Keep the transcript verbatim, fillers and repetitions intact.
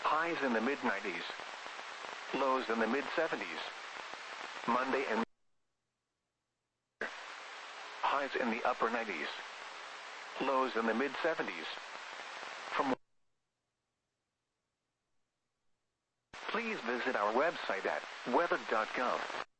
Highs in the mid nineties. Lows in the mid seventies. Monday and highs in the upper nineties. Lows in the mid seventies. From Please visit our website at weather dot gov.